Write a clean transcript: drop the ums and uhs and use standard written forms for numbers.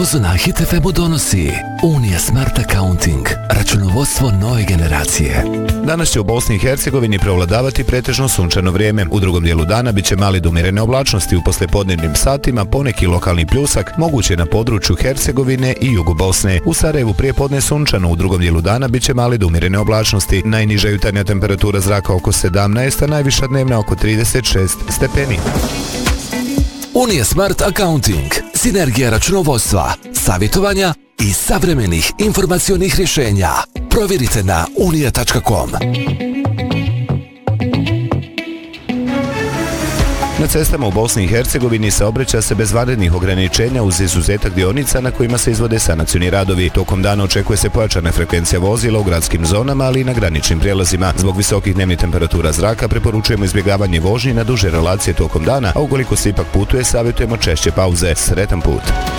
Pauzu na Hit FM-u donosi Unija Smart Accounting, računovodstvo nove generacije. Danas će u Bosni i Hercegovini prevladavati pretežno sunčano vrijeme. U drugom dijelu dana biće mali do umjerene oblačnosti u poslijepodnevnim satima, poneki lokalni pljusak, moguće na području Hercegovine i jugu Bosne. U Sarajevu prijepodne sunčano, u drugom dijelu dana biće mali do umjerene oblačnosti. Najniža jutarnja temperatura zraka oko 17, a najviša dnevna oko 36 stepeni. Unija Smart Accounting, sinergija računovodstva, savjetovanja i savremenih informacionih rješenja. Provjerite na unija.com. Na cestama u Bosni i Hercegovini saobraća se bez vanrednih ograničenja uz izuzetak dionica na kojima se izvode sanacioni radovi. Tokom dana očekuje se pojačana frekvencija vozila u gradskim zonama, ali i na graničnim prijelazima. Zbog visokih dnevnih temperatura zraka preporučujemo izbjegavanje vožnji na duže relacije tokom dana, a ukoliko se ipak putuje, savjetujemo češće pauze. Sretan put!